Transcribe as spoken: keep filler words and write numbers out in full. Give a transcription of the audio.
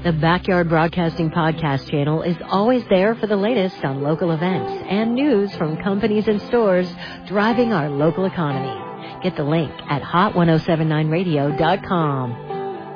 The Backyard Broadcasting Podcast channel is always there for the latest on local events and news from companies and stores driving our local economy. Get the link at hot ten seventy-nine radio dot com.